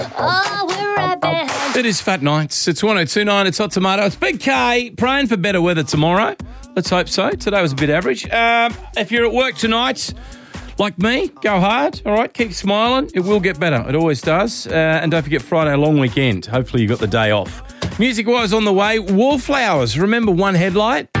Oh, we're right behind. It is Fat Nights. It's 1029. It's Hot Tomato. It's Big K. Praying for better weather tomorrow. Let's hope so. Today was a bit average. If you're at work tonight, like me, go hard. All right, keep smiling. It will get better. It always does. And don't forget Friday, a long weekend. Hopefully you got the day off. Music-wise on the way, Wallflowers. Remember One Headlight?